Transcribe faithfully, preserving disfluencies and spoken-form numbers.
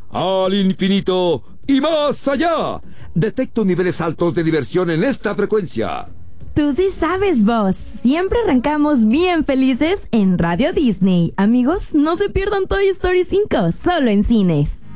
al infinito y más allá. Detecto niveles altos de diversión en esta frecuencia. Tú sí sabes, Buzz. Siempre arrancamos bien felices en Radio Disney. Amigos, no se pierdan Toy Story cinco, solo en cines.